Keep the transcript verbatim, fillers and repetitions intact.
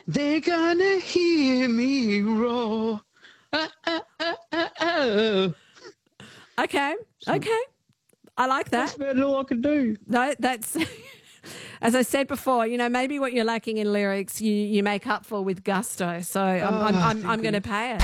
They're gonna hear me roar. Uh, uh, uh, uh, oh. Okay, okay. I like That's that. about all I can do. No, that's, as I said before, you know, maybe what you're lacking in lyrics, you, you make up for with gusto. So I'm, I'm, Oh, I'm, thank I'm going to goodness. pay it.